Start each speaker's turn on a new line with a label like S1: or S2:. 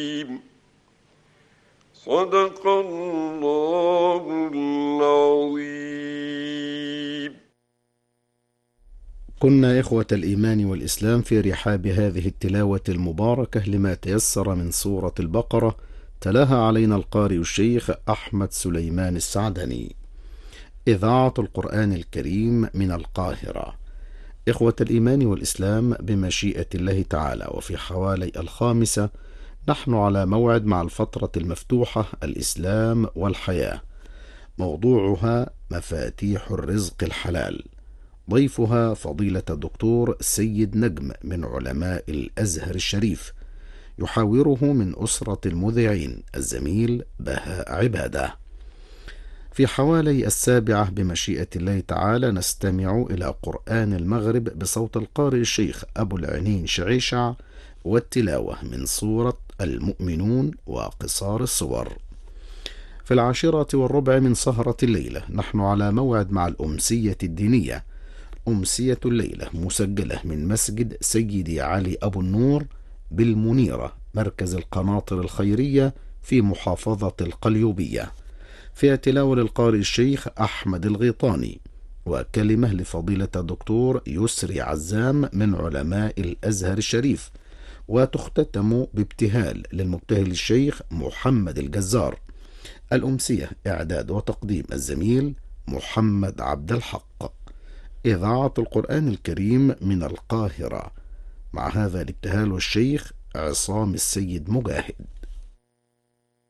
S1: صدق الله العظيم.
S2: كنا إخوة الإيمان والإسلام في رحاب هذه التلاوة المباركة لما تيسر من سورة البقرة، تلاها علينا القارئ الشيخ أحمد سليمان السعدني. إذاعة القرآن الكريم من القاهرة. إخوة الإيمان والإسلام، بمشيئة الله تعالى وفي حوالي 5 نحن على موعد مع الفترة المفتوحة الإسلام والحياة، موضوعها مفاتيح الرزق الحلال. ضيفها فضيلة الدكتور سيد نجم من علماء الأزهر الشريف، يحاوره من أسرة المذيعين الزميل بهاء عبادة. في حوالي 7 بمشيئة الله تعالى نستمع إلى قرآن المغرب بصوت القارئ الشيخ أبو العنين شعيشع، والتلاوة من سورة المؤمنون وقصار الصور. في 10:15 من سهرة الليلة نحن على موعد مع الأمسية الدينية، أمسية الليلة مسجلة من مسجد سيدي علي أبو النور بالمنيرة، مركز القناطر الخيرية في محافظة القليوبية، فيها تلاوة للقارئ الشيخ أحمد الغيطاني، وكلمة لفضيلة الدكتور يسري عزام من علماء الأزهر الشريف، وتختتم بابتهال للمبتهل الشيخ محمد الجزار. الأمسية إعداد وتقديم الزميل محمد عبد الحق. إذاعة القرآن الكريم من القاهرة. مع هذا الابتهال الشيخ عصام السيد مجاهد.